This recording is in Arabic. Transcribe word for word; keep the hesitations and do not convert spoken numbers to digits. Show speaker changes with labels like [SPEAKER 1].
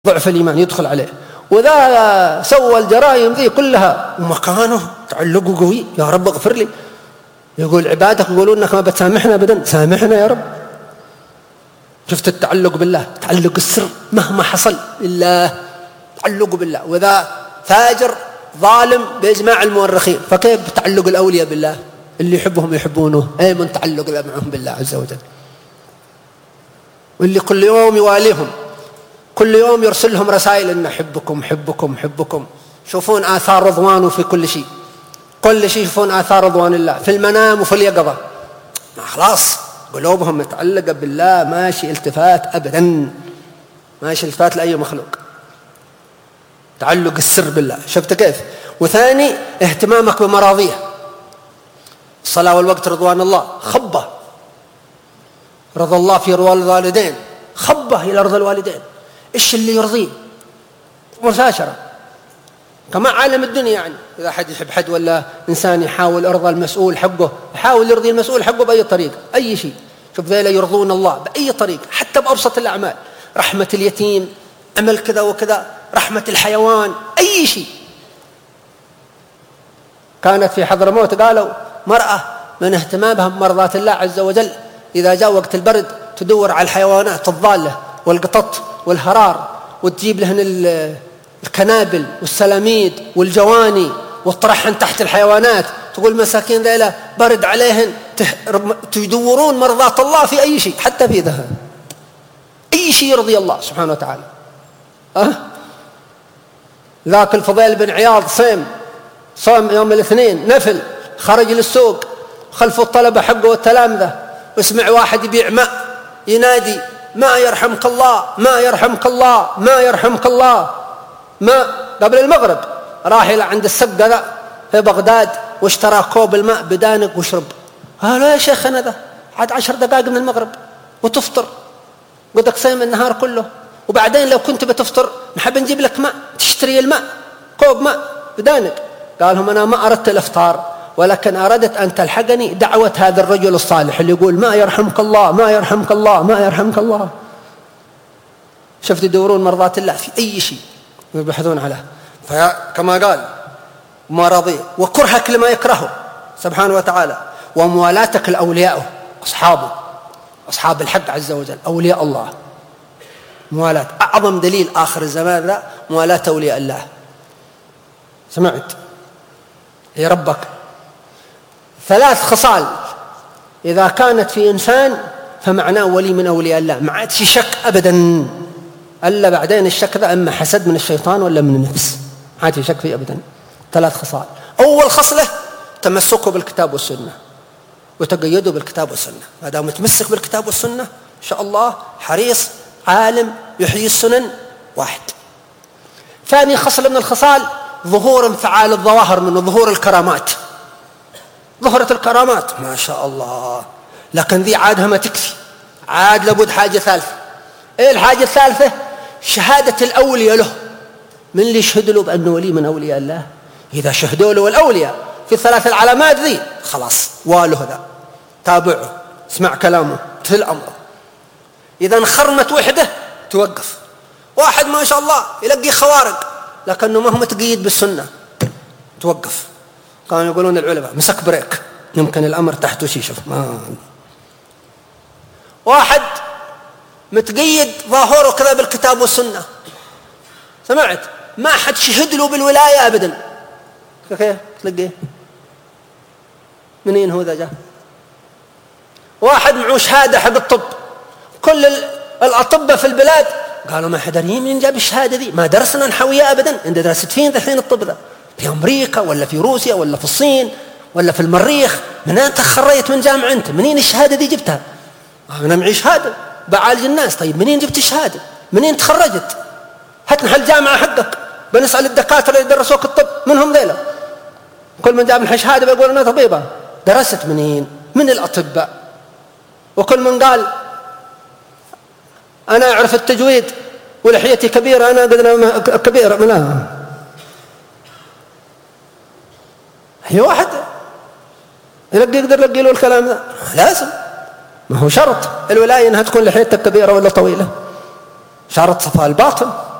[SPEAKER 1] ضعف الإيمان يدخل عليه. وإذا سوى الجرائم ذي كلها ومكانه تعلقه قوي، يا رب اغفر لي. يقول عبادك يقولون انك ما بتسامحنا ابدا، سامحنا يا رب. شفت التعلق بالله، تعلق السر مهما حصل لله، تعلق بالله. وإذا فاجر ظالم بإجماع المؤرخين، فكيف تعلق الأولياء بالله اللي يحبهم يحبونه؟ أي من تعلق معهم بالله عز وجل، واللي كل يوم يواليهم، كل يوم يرسلهم رسائل إن حبكم حبكم حبكم. شوفون آثار رضوانه في كل شيء، كل شيء يشوفون آثار رضوان الله في المنام وفي اليقظة. خلاص قلوبهم متعلقة بالله، ماشي التفات أبدا، ماشي التفات لأي مخلوق. تعلق السر بالله، شفت كيف؟ وثاني اهتمامك بمراضيه، الصلاة والوقت رضوان الله، خبه رضا الله في رضا الوالدين، خبه إلى رضا الوالدين. إيش اللي يرضيه مباشرة، كما عالم الدنيا. يعني إذا حد يحب حد ولا إنسان يحاول يرضى المسؤول حقه، يحاول يرضي المسؤول حقه بأي طريقة، أي شيء. شوف ذيلا يرضون الله بأي طريقة، حتى بأبسط الأعمال، رحمة اليتيم، عمل كذا وكذا، رحمة الحيوان، أي شيء. كانت في حضرموت قالوا مرأة من اهتمامها بمرضاة الله عز وجل إذا جاء وقت البرد تدور على الحيوانات الضالة والقطط والهرار، وتجيب لهن الكنابل والسلاميد والجواني وتطرحهن تحت الحيوانات. تقول مساكين ذيلا برد عليهن، تدورون مرضاة الله في أي شيء، حتى في ذهب، أي شيء يرضي الله سبحانه وتعالى. أه؟ ذاك الفضيل بن عياض صيم صام يوم الاثنين نفل، خرج للسوق خلفه الطلبة حقه والتلامذة، واسمع واحد يبيع ماء ينادي ما يرحمك الله ما يرحمك الله ما يرحمك الله. ماء قبل المغرب راح إلى عند السق ذا في بغداد واشترى كوب الماء بدانق وشرب. قالوا يا شيخ أنا ذا عاد عشر دقائق من المغرب وتفطر، قدك صيم النهار كله، وبعدين لو كنت بتفطر نحب نجيب لك ماء تشتري الماء كوب ماء بدانق. قالهم أنا ما أردت الإفطار، ولكن أردت أن تلحقني دعوة هذا الرجل الصالح اللي يقول ما يرحمك الله ما يرحمك الله ما يرحمك الله. شفت يدورون مرضات الله في أي شيء يبحثون عليه. فكما قال ما رضي وكرهك لما يكرهه سبحانه وتعالى، وموالاتك لأولياءه أصحابه، أصحاب الحق عز وجل، أولياء الله. موالاة أعظم دليل آخر الزمان ذا موالاة أولياء الله. سمعت يا ربك ثلاث خصال إذا كانت في إنسان فمعناه ولي من أولياء الله، ما عادش شك أبدا، ألا بعدين الشك ذا إما حسد من الشيطان ولا من النفس، ما عادش شك فيه أبدا. ثلاث خصال. أول خصلة تمسكه بالكتاب والسنة وتقيده بالكتاب والسنة، ما دام متمسك بالكتاب والسنة إن شاء الله حريص عالم يحيي السنن واحد. ثاني خصلة من الخصال ظهور انفعال الظواهر من ظهور الكرامات، ظهرت الكرامات ما شاء الله، لكن ذي عادها ما تكفي، عاد لابد حاجة ثالثة. ايه الحاجة الثالثة؟ شهادة الأولياء له، من اللي يشهد له بأنه ولي من أولياء الله. إذا شهدوا له الأولياء في الثلاث العلامات ذي خلاص واله ذا، تابعه اسمع كلامه تل أمره. إذا انخرمت وحده توقف. واحد ما شاء الله يلقي خوارق لكنه ما هو متقيد بالسنة توقف. كانوا يقولون العلماء مسك بريك يمكن الأمر تحته شيء. شوف ما واحد متقيد ظاهره كذا بالكتاب والسنة، سمعت ما حد شهد له بالولاية أبدا، كيف تلقيه؟ منين هو ذا جاء؟ واحد معه شهادة حق الطب، كل الأطباء في البلاد قالوا ما حدرين من جاب الشهادة دي، ما درسنا نحويها أبدا. أنت درست فين ذحين الطب ذا؟ في أمريكا ولا في روسيا ولا في الصين ولا في المريخ؟ من أنت خريت من جامعة أنت؟ منين الشهادة دي جبتها؟ أنا معي شهادة بعالج الناس. طيب منين جبت الشهادة؟ منين تخرجت؟ هاتنا هالجامعة حقك بنسأل الدكاترة اللي درسوك الطب منهم ذيلا، كل من جاب لنا شهادة بيقول أنا طبيبة. درست منين؟ من الأطباء. وكل من قال أنا أعرف التجويد ولحيتي كبيرة أنا قدنا كبيرة منها. هي واحد يلقي يقدر يلقي له الكلام ذا، لازم ما هو شرط الولاية أنها تكون لحيتك كبيرة ولا طويلة، شرط صفاء الباطن.